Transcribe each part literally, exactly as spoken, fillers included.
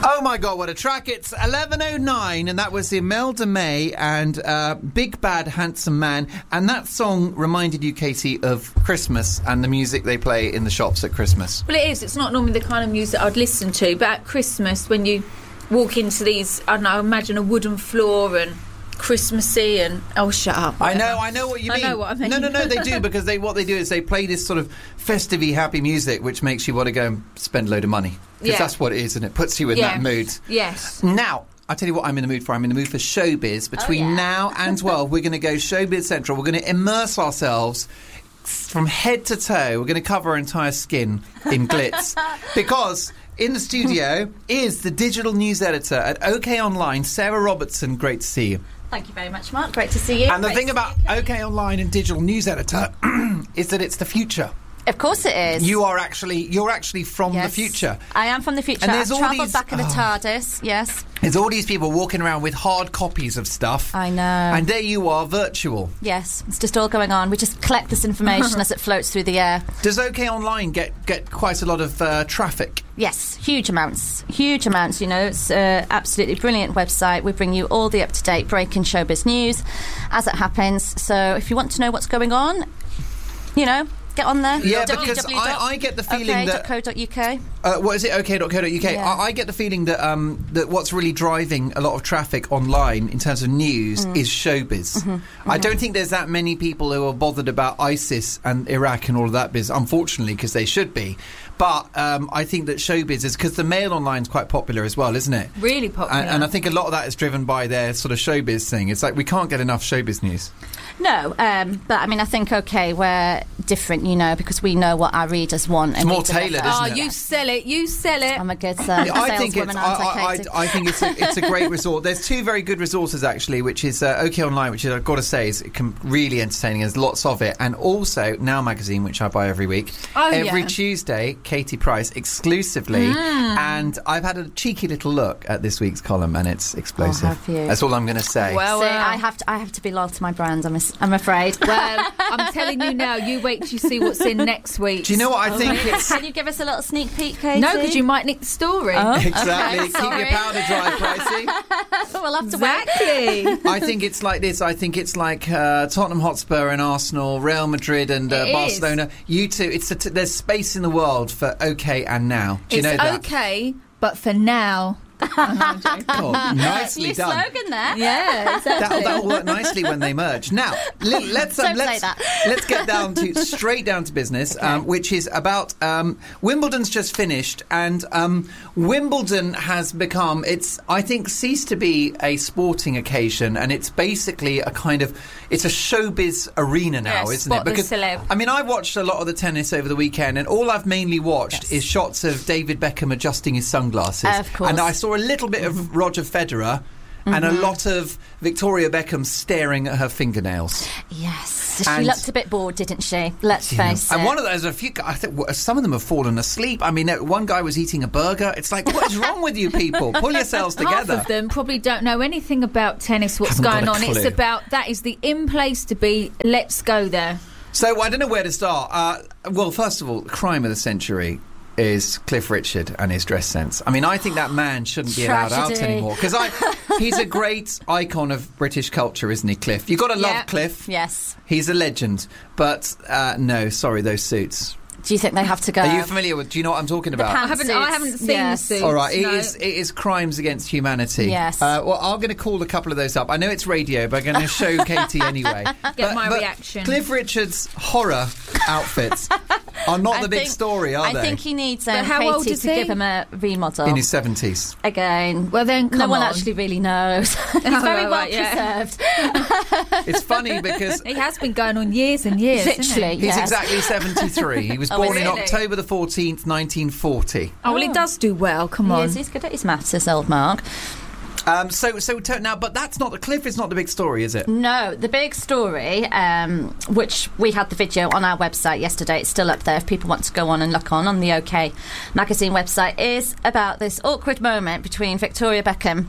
Oh my God, what a track. It's eleven oh nine, and that was Imelda May and uh, Big Bad Handsome Man. And that song reminded you, Katie, of Christmas and the music they play in the shops at Christmas. Well, it is. It's not normally the kind of music I'd listen to, but at Christmas, when you walk into these, I don't know, imagine a wooden floor and Christmassy and... Oh, shut up. I know, I know what you mean. I know what I mean. No, no, no, they do, because they what they do is they play this sort of festive-y, happy music, which makes you want to go and spend a load of money. Because Yeah. that's what it is, and it puts you in Yeah. that mood. Yes. Now, I'll tell you what I'm in the mood for. I'm in the mood for showbiz. Between Oh, yeah. now and twelve, we're going to go Showbiz Central. We're going to immerse ourselves from head to toe. We're going to cover our entire skin in glitz. Because in the studio is the digital news editor at OK Online, Sarah Robertson. Great to see you. Thank you very much, Mark. Great to see you. And the Great thing to about see you. OK Online and digital news editor is that it's the future. Of course it is. You are actually you're actually from Yes. the future. I am from the future. And there's I've all travelled these- back in the oh. TARDIS, yes. There's all these people walking around with hard copies of stuff. I know. And there you are, virtual. Yes, it's just all going on. We just collect this information as it floats through the air. Does OK Online get, get quite a lot of uh, traffic? Yes, huge amounts. Huge amounts, you know. It's an absolutely brilliant website. We bring you all the up-to-date breaking showbiz news as it happens. So if you want to know what's going on, you know, get on there. Yeah, because I, I get the feeling that... okay dot co dot uk. Uh, what is it? OK dot co dot uk. Yeah. I, I get the feeling that um, that what's really driving a lot of traffic online in terms of news Mm. is showbiz. Mm-hmm. Mm-hmm. I don't think there's that many people who are bothered about ISIS and Iraq and all of that business, unfortunately, because they should be. But um, I think that showbiz is... Because the Mail Online is quite popular as well, isn't it? Really popular. And, and I think a lot of that is driven by their sort of showbiz thing. It's like we can't get enough showbiz news. No, um, but I mean, I think, okay, we're different, you know, because we know what our readers want. It's and more we deliver. tailored, isn't Oh, it? you sell it. You sell it. I'm a good uh, Yeah, I think it's. saleswoman, I, aren't I, I, Katie? I, I think it's. A, it's a great resort. There's two very good resources actually, which is uh, OK Online, which is, I've got to say is com- really entertaining. There's lots of it, and also Now Magazine, which I buy every week. Oh, every yeah. Tuesday, Katie Price exclusively, and I've had a cheeky little look at this week's column, and it's explosive. Oh, have you? That's all I'm going to say. Well, See, well. I have to. I have to be loyal to my brand. I'm. As- I'm afraid. Well, I'm telling you now, you wait till you see what's in next week. Do you know what I think? Okay. It's Can you give us a little sneak peek, Katie? No, because you might nick the story. Oh, exactly. okay, Keep your sorry. powder dry, Pricey. We'll have to wait. Exactly. I think it's like this. I think it's like uh, Tottenham Hotspur and Arsenal, Real Madrid and uh, It is. Barcelona. You two. It's a t- there's space in the world for OK and Now. Do you It's know that? okay, but for now. Oh, nicely New done. slogan there. Yeah, exactly. That'll, that'll work nicely when they merge. Now, let, let's um, Don't say let's that. let's get down to straight down to business, um, which is about um, Wimbledon's just finished, and um, Wimbledon has become it's I think ceased to be a sporting occasion, and it's basically a kind of it's a showbiz arena now, Yeah, isn't spot it? the Because celeb. I mean, I watched a lot of the tennis over the weekend, and all I've mainly watched Yes. is shots of David Beckham adjusting his sunglasses, Of course. and I saw a little bit of Roger Federer. And a lot of Victoria Beckham staring at her fingernails. Yes, she And- looked a bit bored, didn't she? Let's Yeah. face And it. one of those, a few, I think w- some of them have fallen asleep. I mean, uh, one guy was eating a burger. It's like, what is wrong with you people? Pull yourselves Half together. of them probably don't know anything about tennis, what's Haven't got going a on. It's clue. about, that is the in place to be, let's go there. So I don't know where to start. Uh, well, first of all, crime of the century is Cliff Richard and his dress sense. I mean, I think that man shouldn't be allowed out Tragedy. anymore because I he's a great icon of British culture, isn't he, Cliff? You've got to love Yeah. Cliff. Yes. He's a legend. But uh, no, sorry, those suits. Do you think they have to go? Are you familiar with? Do you know what I'm talking about? I haven't, I haven't seen Yes. the suits. All right, it no. is, it is crimes against humanity. Yes. Uh, well, I'm going to call a couple of those up. I know it's radio, but I'm going to show Katie anyway. Get my reaction. Cliff Richard's horror outfits are not I the big think- story, are I they? think he needs um, But how old Katie is to he? give him a remodel. In his seventies. Again. Well, then, no come one on. actually really knows. He's Oh, very right, well right, yeah. preserved. It's funny because He has been going on years and years. hasn't he? Literally, he's yes. exactly seventy-three. He was Oh, born is in he? October the fourteenth, nineteen forty. Oh, well, he does do well. Come He on. is, he's good at his maths, this old Mark. Um, so, so to, now, but that's not the Cliff. Is not the big story, is it? No, the big story, um, which we had the video on our website yesterday, it's still up there if people want to go on and look on, on the OK Magazine website, is about this awkward moment between Victoria Beckham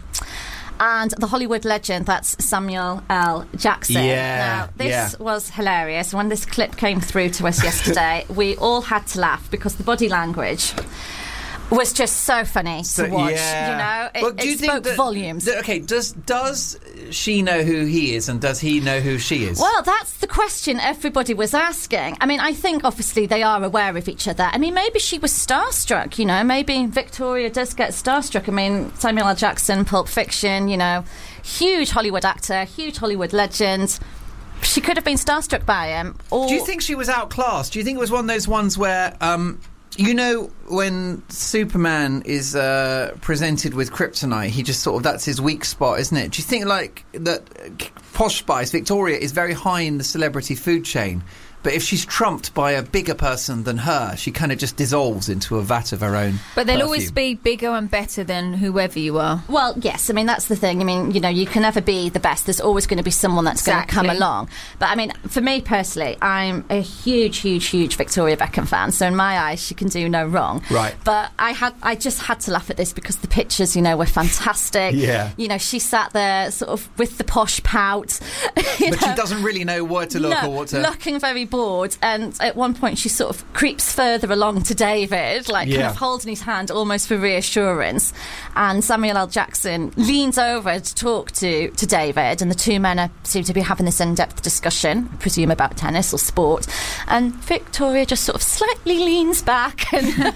and the Hollywood legend, that's Samuel L. Jackson. Yeah, Now, this yeah. was hilarious. When this clip came through to us yesterday, we all had to laugh because the body language was just so funny So, to watch. yeah. You know, it, Well, do it you think spoke that- volumes. that- okay, does does she know who he is, and does he know who she is? Well, that's the question everybody was asking. I mean, I think obviously they are aware of each other. I mean, maybe she was starstruck, you know, maybe Victoria does get starstruck. I mean, Samuel L. Jackson, Pulp Fiction, you know, huge Hollywood actor, huge Hollywood legend. She could have been starstruck by him. Or Do you think she was outclassed? Do you think it was one of those ones where, um, you know, when Superman is uh, presented with kryptonite, he just sort of, that's his weak spot, isn't it? Do you think, like, that uh, Posh Spice, Victoria, is very high in the celebrity food chain, but if she's trumped by a bigger person than her, she kind of just dissolves into a vat of her own But they'll perfume. always be bigger and better than whoever you are. Well, yes, I mean, that's the thing. I mean, you know, you can never be the best. There's always going to be someone that's going to come Exactly. along. But, I mean, for me personally, I'm a huge, huge, huge Victoria Beckham fan. So in my eyes, she can do no wrong. Right. But I had, I just had to laugh at this because the pictures, you know, were fantastic. Yeah. You know, she sat there sort of with the posh pout. you But she know. doesn't really know where to look No, or what to... looking very bored, and at one point she sort of creeps further along to David, like kind Yeah. of holding his hand almost for reassurance, and Samuel L. Jackson leans over to talk to, to David, and the two men are, seem to be having this in-depth discussion, I presume about tennis or sport, and Victoria just sort of slightly leans back and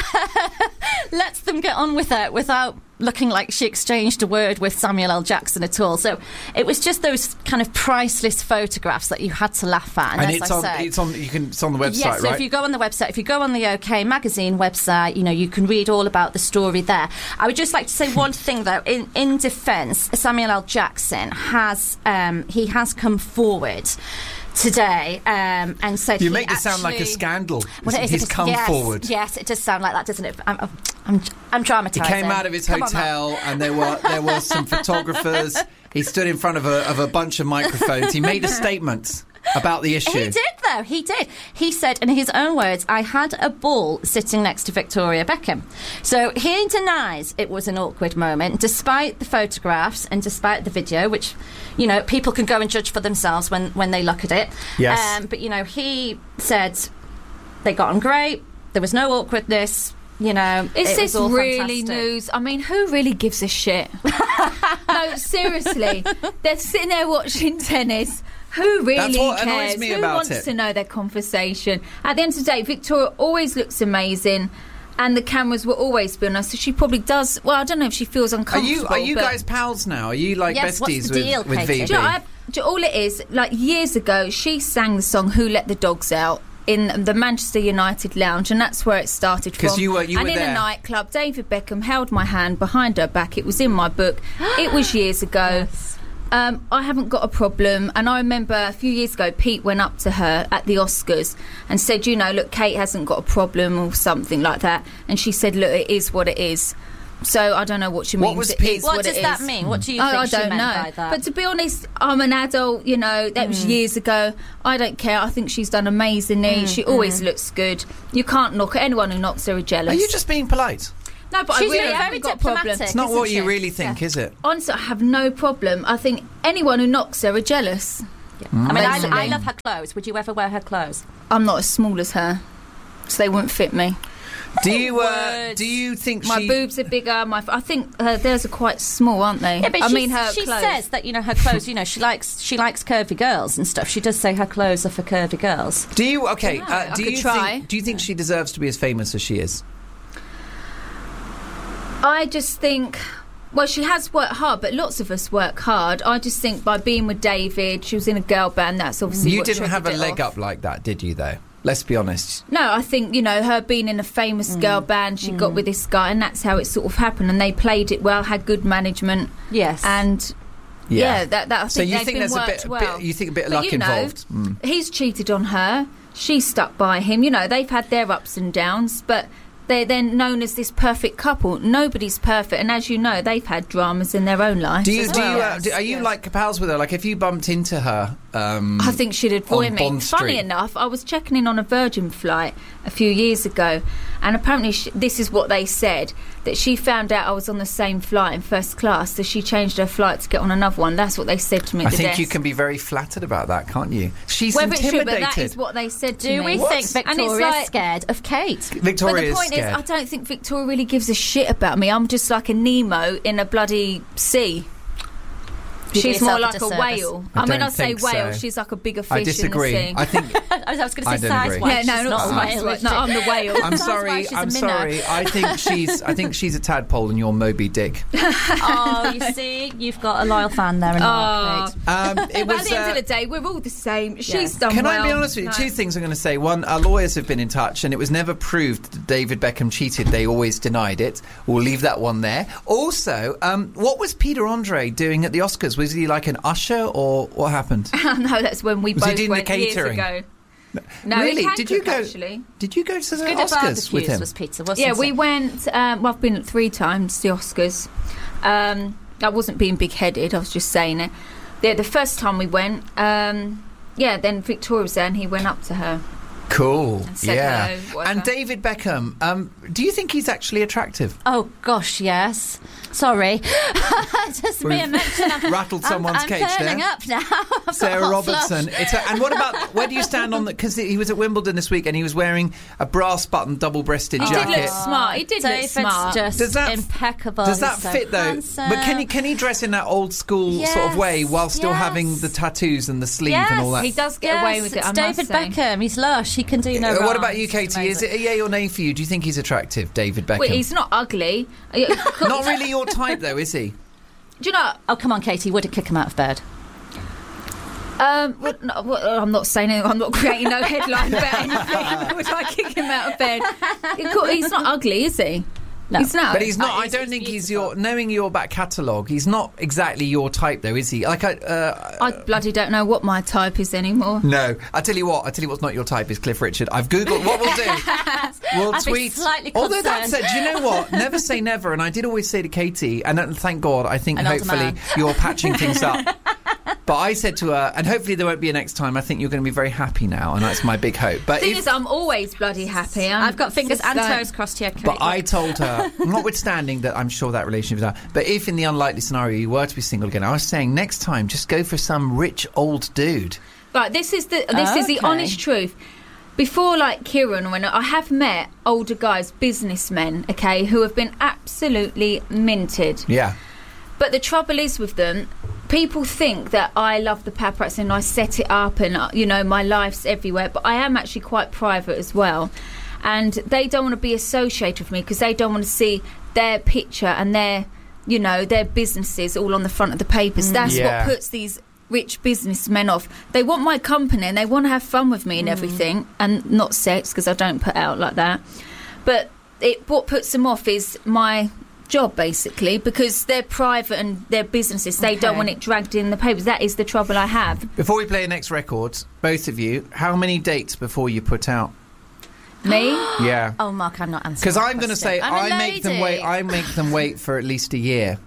lets them get on with it without looking like she exchanged a word with Samuel L. Jackson at all. So it was just those kind of priceless photographs that you had to laugh at. And, And as it's I on, say, it's on, you can, it's on the website, yes, so right? if you go on the website, if you go on the OK Magazine website, you know, you can read all about the story there. I would just like to say one thing, though. In, in defence, Samuel L. Jackson has, um, he has come forward today um, and said You he make this sound like a actually- scandal. Well, it is, He's it is- come yes, forward. Yes, it does sound like that, doesn't it? I'm, I'm, I'm, I'm dramatising. He came out of his Come on, Matt. hotel, and there were there were some photographers. He stood in front of a of a bunch of microphones. He made a statement about the issue. He did, though. He did. He said, in his own words, I had a ball sitting next to Victoria Beckham. So he denies it was an awkward moment, despite the photographs and despite the video, which, you know, people can go and judge for themselves when, when they look at it. Yes. Um, but, you know, he said they got on great. There was no awkwardness. You know, Is it this was all really fantastic. news? I mean, who really gives a shit? No, seriously. They're sitting there watching tennis. Who really That's what annoys cares? me Who about wants it. to know their conversation? At the end of the day, Victoria always looks amazing, and the cameras will always be on her, so she probably does. Well, I don't know if she feels Are uncomfortable. you are you but- guys pals now? Are you like Yes, what's besties the deal, with, with Katie? V B? Do you know, I, do you know, all it is, like years ago, she sang the song "Who Let the Dogs Out" in the Manchester United lounge, and that's where it started from. 'Cause you were- you and were in there. a nightclub, David Beckham held my hand behind her back. It was in my book. It was years ago. Um, I haven't got a problem, and I remember a few years ago Pete went up to her at the Oscars and said, you know, look, Kate hasn't got a problem or something like that, and she said, look, it is what it is. So I don't know what she What means. was It Pete- is What what does it that is. mean? What do you I, think I she don't meant know. by that? But to be honest, I'm an adult, you know, that was years ago. I don't care. I think she's done amazingly. She always looks good. You can't knock her. Anyone who knocks her is jealous. Are you just being polite? No, but She's I really being haven't very got a problem. diplomatic. It's not Isn't what you she? really think, is it? Honestly, I have no problem. I think anyone who knocks her are jealous. I mean, I, Basically. I love her clothes. Would you ever wear her clothes? I'm not as small as her, so they wouldn't fit me. Do you uh, Words. do you think My she? boobs are bigger. My, I think uh, theirs are quite small, aren't they? Yeah, but I she, mean, her she clothes. says that, you know, her clothes, you know, she likes she likes curvy girls and stuff. She does say her clothes are for curvy girls. Do you okay? Dunno, Uh, I do could you try. think? Do you think she deserves to be as famous as she is? I just think, well, she has worked hard, but lots of us work hard. I just think by being with David, she was in a girl band, that's obviously You what didn't have a triggered it leg off. up like that, did you? Though, let's be honest. No, I think, you know, her being in a famous girl band, she got with this guy, and that's how it sort of happened. And they played it well, had good management, Yes. and yeah, that, that I think So you they've think been there's a worked bit, well. bit? You think a bit of But luck you know, involved? Mm. He's cheated on her. She's stuck by him. You know, they've had their ups and downs, but they're then known as this perfect couple. Nobody's perfect, and as you know, they've had dramas in their own lives. Do you? as Do well. you? Uh, do, are you yes. like pals with her? Like if you bumped into her Um, I think she'd avoid on me. Bond Funny Street. enough, I was checking in on a Virgin flight a few years ago, and apparently she, this is what they said, that she found out I was on the same flight in first class, so she changed her flight to get on another one. That's what they said to me at I the think desk. you can be very flattered about that, can't you? She's Whether it's true, but intimidated. that is what they said to Do me. we What? think And it's Victoria's like- scared of Kate? Victoria But the is point is, scared. I don't think Victoria really gives a shit about me. I'm just like a Nemo in a bloody sea. You do She's more yourself a like a disservice. whale. I I, mean, don't I say think whale. so. She's like a bigger fish I disagree. in the sea. I think I was going I to say don't size agree. wise. yeah, no, she's not not a size whale, wise. is No, she? I'm the whale. I'm Sounds sorry. like she's a I'm minnow. sorry. I think she's. I think she's a tadpole, and you're Moby Dick. Oh, you see, you've got a loyal fan there in Mark, Kate. Um, it But at was. the end uh, of the day, we're all the same. She's Yes. done Can well. I be honest with you? No. Two things I'm going to say. One, our lawyers have been in touch, and it was never proved that David Beckham cheated. They always denied it. We'll leave that one there. Also, um, what was Peter Andre doing at the Oscars? Was he like an usher, or what happened? No, that's when we Was he both doing the went years catering? ago. No, Really? he can Did you cook, go- Actually. Did you go to the Good at Oscars barbecues with him? was Peter, wasn't Yeah, we it? went. Um, well, I've been three times to the Oscars. Um, I wasn't being big-headed. I was just saying it. The, the first time we went, um, yeah, then Victoria was there, and he went up to her. Cool. And said Yeah. hello, whatever. And David Beckham, um, do you think he's actually attractive? Oh gosh, yes. Sorry, just me a mention. I'm, Rattled someone's I'm, cage I'm turning there. up now. I've got a Sarah hot Robertson. flush. It's a, and what about, where do you stand on the, because he was at Wimbledon this week and he was wearing a brass button double-breasted He did jacket. look smart. He did look David's smart. just Does that- impeccable. Does that He's so fit though? handsome. But can he can he dress in that old school sort of way Yes, while still yes. having the tattoos and the sleeve Yes. and all that? He does get Yes, away with it. it's I David must say. Beckham. He's lush. He can do no Uh, wrong. what about you, It's Katie? Is amazing. it a yay or nay for you? Do you think he's attractive, David Beckham? Well, he's not ugly. Not really your type though, is he? Do you know? Oh, come on, Katie. Would it kick him out of bed? Um, well, no, well, I'm not saying anything. I'm not creating no headline about anything. Would I kick him out of bed? He's not ugly, is he? No. He's not. But he's not. Oh, I he's- don't he's think he's beautiful. your. Knowing your back catalogue, he's not exactly your type, though, is he? Like I. Uh, I bloody don't know what my type is anymore. no, I tell you what. I tell you what's not your type is Cliff Richard. I've googled. What we'll do. We'll I'd be tweet. slightly Although that concerned. said, do you know what? Never say never. And I did always say to Katie, and uh, thank God, I think An older hopefully man. you're patching things up. But I said to her, and hopefully there won't be a next time. I think you're going to be very happy now, and that's my big hope. But The thing if, is, I'm always bloody happy. I'm I've got fingers just and like- toes crossed here, Kate. But I told her, notwithstanding that I'm sure that relationship is out, but if in the unlikely scenario you were to be single again, I was saying next time just go for some rich old dude. Right, this is the this is the Okay. honest truth. Before, like Kieran, when I have met older guys, businessmen, okay, who have been absolutely minted. Yeah. But the trouble is with them, people think that I love the paparazzi and I set it up and, uh, you know, my life's everywhere. But I am actually quite private as well. And they don't want to be associated with me because they don't want to see their picture and their, you know, their businesses all on the front of the papers. That's Yeah. what puts these rich businessmen off. They want my company and they want to have fun with me and everything, and not sex because I don't put out like that. But it what puts them off is my job, basically, because they're private and they're businesses. They don't Okay. want it dragged in the papers. That is the trouble I have. Before we play the next record, both of you, how many dates before you put out? Me? Yeah. Oh, Mark, I'm not answering. Because that I'm going to question. say I'm a I make them lady. wait. I make them wait for at least a year.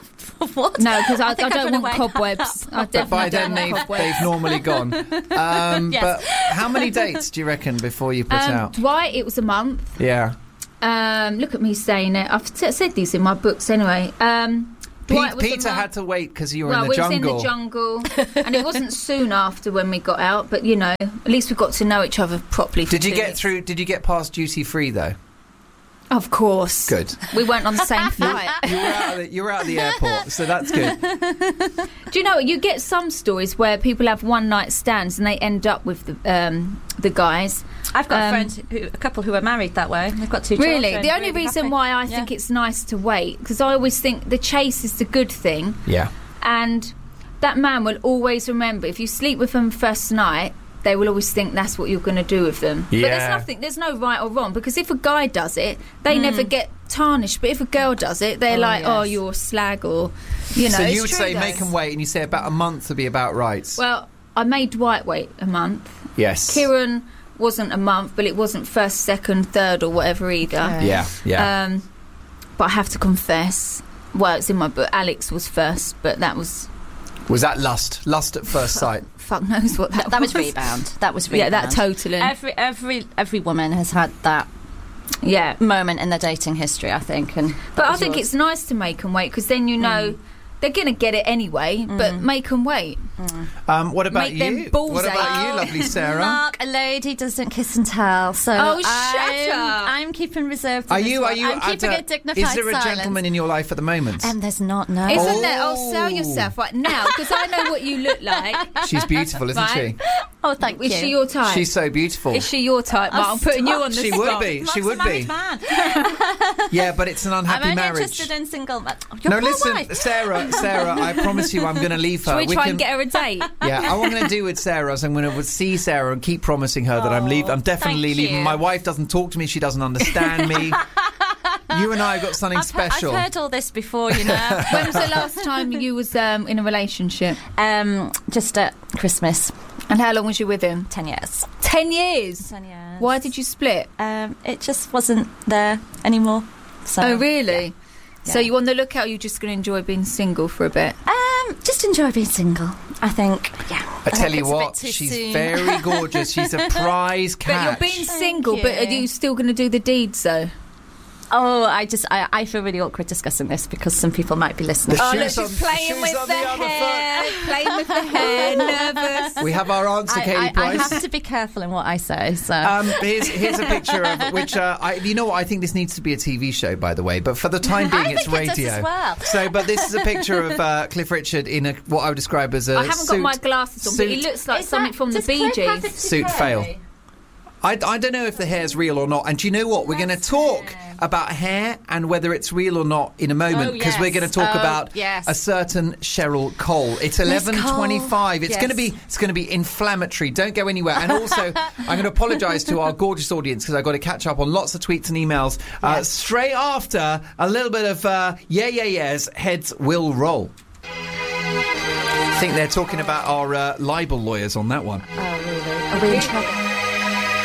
What? No, because I, I, think I've don't run want away. cobwebs. I But by definitely then don't they've want cobwebs. they've normally gone. Um, Yes. But how many dates do you reckon before you put Um, out? Dwight, it was a month. Yeah. Um, look at me saying it. I've t- said these in my books anyway. Um, Dwight Pete, was a Peter month. had to wait because you were Well, in the we was jungle. in the jungle, and it wasn't soon after when we got out. But you know, at least we got to know each other properly. For Did you two get weeks. through? Did you get past duty free though? Of course. Good. We weren't on the same flight. You were out of the, you were out of the airport, so that's good. Do you know you get some stories where people have one night stands and they end up with the um, the guys. I've got Um, a friend, who, a couple who are married that way. They've got two Really, children. the only really reason happy. why I Yeah. think it's nice to wait, because I always think the chase is the good thing, Yeah. and that man will always remember. If you sleep with them first night, they will always think that's what you're going to do with them. But Yeah. there's nothing, there's no right or wrong, because if a guy does it, they never get tarnished. But if a girl does it, they're Oh, like, yes. oh, you're a slag, or, you know. so it's you would true say though. make them wait, and you say about a month would be about right. Well, I made Dwight wait a month. yes. Kieran wasn't a month, but it wasn't first, second, third, or whatever either. Okay. Yeah. Yeah. Um, but I have to confess, well, it's in my book. Alex was first, but that was Was that lust? Lust at first sight? Fuck knows what that, That was was. Rebound. That was Rebound. Yeah, that totally. Every every every woman has had that yeah. moment in their dating history, I think. And But that I was think yours. it's nice to make them wait, because then you know they're going to get it anyway, but make them wait. Um, what about Make them you? balls What about ache. you, lovely Sarah? Mark, a lady doesn't kiss and tell. So Oh, shut I'm, up. I'm keeping reserved. for Are this you? one. Are you? I'm keeping at a dignified Is there a silence. gentleman in your life at the moment? And there's not no. Isn't Oh. there? Oh, sell yourself right now, because I know what you look like. She's beautiful, isn't Right. she? Oh, thank Is you. she your type? She's so beautiful. Is she your type, Mark? I'm putting you on the She spot. would be. She Mark's would a married be. Man. Yeah, but it's an I'm unhappy only marriage. interested in single men. Oh, your No, poor listen, wife. Sarah. Sarah, I promise you, I'm going to leave her. Shall we, We try can- and get her a date? Yeah, what I'm going to do with Sarah is I'm going to see Sarah and keep promising her that I'm leaving. I'm definitely thank leaving. you. My wife doesn't talk to me. She doesn't understand me. You and I have got something I've, he- special. I've heard all this before, you know. When was the last time you was um, in a relationship? um, just at Christmas, And how long was you with him? ten years. Ten years. Ten years. Why did you split? Um, it just wasn't there anymore. So, Oh, really? So Yeah. you on the lookout? You're just going to enjoy being single for a bit. Um, just enjoy being single. I think. Yeah. I tell think you it's a bit what, too she's soon. very gorgeous. She's a prize But you're catch. being Thank single, but are you. you still going to do the deeds, though? Oh, I just I, I feel really awkward discussing this because some people might be listening. The Oh, shoes look, she's on- playing shoes with on the, the other hair. Playing with the hair, nervous. We have our answer, I, Katie I, I Price. have to be careful in what I say. So Um, here's here's a picture of which uh, I, you know what, I think this needs to be a T V show, by the way, but for the time being I it's think it does radio. as well. So, but this is a picture of uh, Cliff Richard in a what I would describe as a I haven't suit, got my glasses on, but he suit- looks like Is something that- from the does Bee Cliff have Gees. it Suit today? fail. I, I don't know if the hair's real or not. And do you know what? We're going to talk about hair and whether it's real or not in a moment, Oh, because yes. we're going to talk Oh, about yes. a certain Cheryl Cole. It's eleven twenty-five. It's Yes. going to be it's going to be inflammatory. Don't go anywhere. And also, I'm going to apologise to our gorgeous audience because I've got to catch up on lots of tweets and emails. Uh, Yes. straight after a little bit of uh, yeah, yeah, yeahs, heads will roll. I think they're talking about our uh, libel lawyers on that one. Oh, really? Are we in trouble?